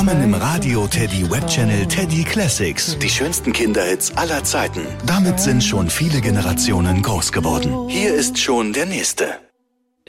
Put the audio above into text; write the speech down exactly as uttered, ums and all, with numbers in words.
Willkommen im Radio Teddy Webchannel Teddy Classics. Die schönsten Kinderhits aller Zeiten. Damit sind schon viele Generationen groß geworden. Hier ist schon der nächste.